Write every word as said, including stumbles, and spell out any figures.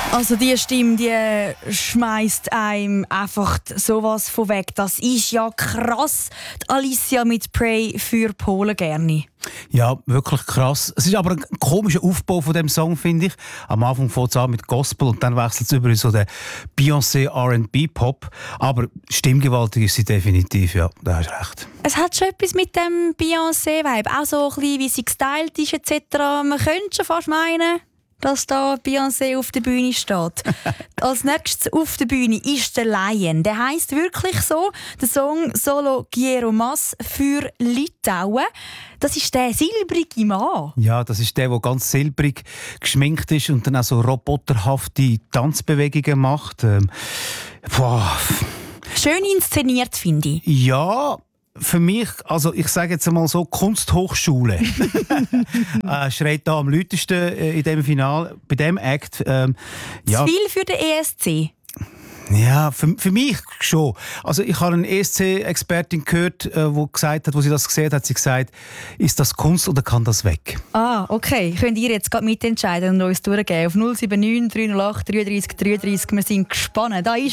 Also die Stimme, die schmeißt einem einfach sowas von weg. Das ist ja krass. Die Alicia mit «Pray» für Polen gerne. Ja, wirklich krass. Es ist aber ein komischer Aufbau von dem Song, finde ich. Am Anfang fängt es an mit Gospel und dann wechselt es über in so den Beyoncé R and B Pop. Aber stimmgewaltig ist sie definitiv, ja, da hast du recht. Es hat schon etwas mit dem Beyoncé-Vibe. Auch so ein bisschen, wie sie gestylt ist et cetera. Man könnte schon fast meinen, dass da Beyoncé auf der Bühne steht. Als nächstes auf der Bühne ist der Lion. Der heisst wirklich so. Der Song «Solo Quiero Más» für Litauen. Das ist der silbrige Mann. Ja, das ist der, der ganz silbrig geschminkt ist und dann auch so roboterhafte Tanzbewegungen macht. Ähm, boah. Schön inszeniert, finde ich. Ja, für mich, also ich sage jetzt einmal so, Kunsthochschule äh, schreit da am lautesten äh, in diesem Final, bei diesem Act. Ähm, ja. Zu viel für den E S C? Ja, für, für mich schon. Also ich habe eine E S C-Expertin gehört, äh, die gesagt hat, wo sie das gesehen hat, hat sie gesagt, ist das Kunst oder kann das weg? Ah, okay. Könnt ihr jetzt gerade mitentscheiden und uns durchgeben auf null sieben neun, drei null acht, drei drei drei drei. Wir sind gespannt. Da ist